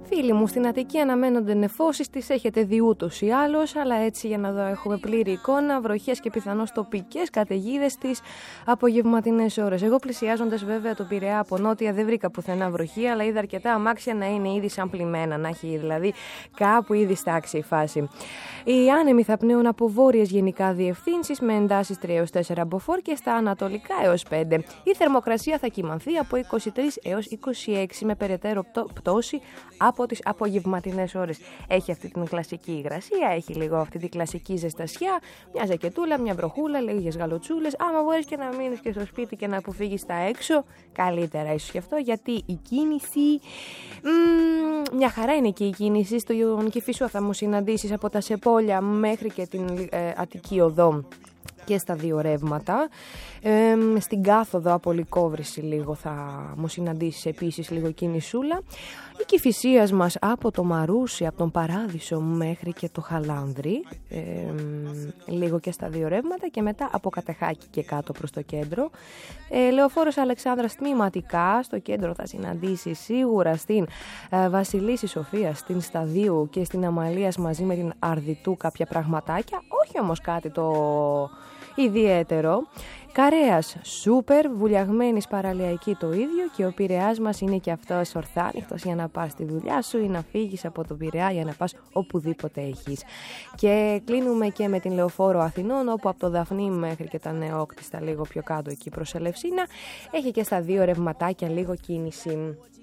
Φίλοι μου, στην Αττική αναμένονται νεφώσεις, τις έχετε δει ούτως ή άλλως, αλλά έτσι για να δω έχουμε πλήρη εικόνα, βροχές και πιθανώς τοπικές καταιγίδες στις απογευματινές ώρες. Εγώ πλησιάζοντας βέβαια το Πειραιά από νότια δεν βρήκα πουθενά βροχή, αλλά είδα αρκετά αμάξια να είναι ήδη σαν πλημμένα, να έχει δηλαδή κάπου ήδη στάξει η φάση. Οι άνεμοι θα πνέουν από βόρειες γενικά διευθύνσεις με εντάσεις 3 έως 4 μποφόρ και στα ανατολικά έως 5. Η θερμοκρασία θα κυμανθεί από 23 έως 26 με περαιτέρω πτώση από τις απογευματινές ώρες. Έχει αυτή την κλασική υγρασία, έχει λίγο αυτή την κλασική ζεστασιά, μια ζακετούλα, μια βροχούλα, λίγες γαλοτσούλες. Άμα μπορείς και να μείνεις και στο σπίτι και να αποφύγεις τα έξω, καλύτερα ίσως γι' αυτό, γιατί η κίνηση, μια χαρά είναι και η κίνηση. Στον Κηφισό θα μου συναντήσεις από τα Σεπόλια μέχρι και την Αττική Οδό και στα δύο ρεύματα. Στην κάθοδο από Λυκόβρηση λίγο θα μου συναντήσεις επίσης λίγο κινησούλα. Η Κηφισίας μας από το Μαρούσι, από τον Παράδεισο μέχρι και το Χαλάνδρι, λίγο και στα δύο ρεύματα, και μετά από Κατεχάκη και κάτω προς το κέντρο. Λεωφόρος Αλεξάνδρας τμήματικά, στο κέντρο θα συναντήσεις σίγουρα στην Βασιλίσση Σοφίας, στην Σταδίου και στην Αμαλίας μαζί με την Αρδιτού κάποια πραγματάκια, όχι όμως κάτι το ιδιαίτερο. Καρέας σούπερ, Βουλιαγμένης Παραλιακή το ίδιο, και ο Πειραιάς μας είναι και αυτός ορθάνυχτος για να πας στη δουλειά σου ή να φύγεις από τον Πειραιά για να πας οπουδήποτε έχεις. Και κλείνουμε και με την Λεωφόρο Αθηνών, όπου από το Δαφνί μέχρι και τα Νεόκτιστα λίγο πιο κάτω εκεί προς Ελευσίνα έχει και στα δύο ρευματάκια λίγο κίνηση.